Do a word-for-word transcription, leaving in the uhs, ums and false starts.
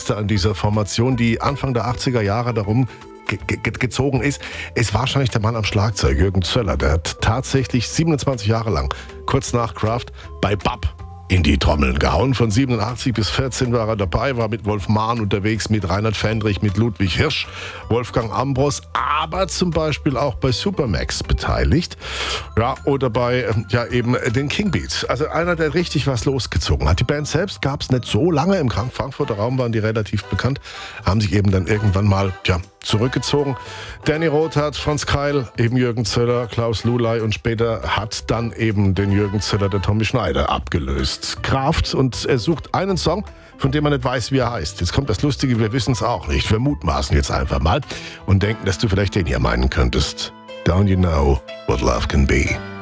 Beste an dieser Formation, die Anfang der achtziger Jahre darum ge- ge- gezogen ist, ist wahrscheinlich der Mann am Schlagzeug, Jürgen Zöller. Der hat tatsächlich siebenundzwanzig Jahre lang, kurz nach Kraft, bei B A P in die Trommeln gehauen. Von siebenundachtzig bis vierzehn war er dabei, war mit Wolf Mahn unterwegs, mit Reinhard Fendrich, mit Ludwig Hirsch, Wolfgang Ambros, aber zum Beispiel auch bei Supermax beteiligt. Ja, oder bei ja eben den King Beats. Also einer, der richtig was losgezogen hat. Die Band selbst gab es nicht so lange. Im Frankfurter Raum waren die relativ bekannt, haben sich eben dann irgendwann mal ja, zurückgezogen. Danny Rothart, Franz Keil, eben Jürgen Zöller, Klaus Lulay und später hat dann eben den Jürgen Zöller der Tommy Schneider abgelöst. Kraft, und er sucht einen Song, von dem man nicht weiß, wie er heißt. Jetzt kommt das Lustige, wir wissen es auch nicht. Wir mutmaßen jetzt einfach mal und denken, dass du vielleicht den hier meinen könntest. Don't you know what love can be?